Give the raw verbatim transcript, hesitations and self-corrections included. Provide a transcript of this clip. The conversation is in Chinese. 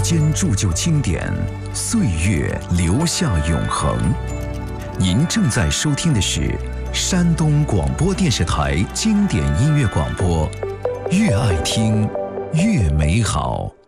间铸就经典，岁月留下永恒。您正在收听的是山东广播电视台经典音乐广播，越爱听越美好。